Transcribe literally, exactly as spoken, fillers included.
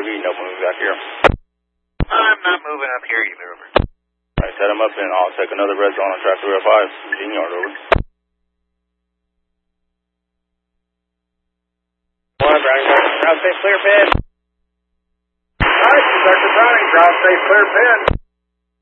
R V, no move back here. I'm not moving up here either, over. Alright, set him up and I'll take another red zone on track three oh five, Eugene Yard, over. One, Browning, ground safe, clear pin. Alright, Sector Browning, ground safe, clear pin.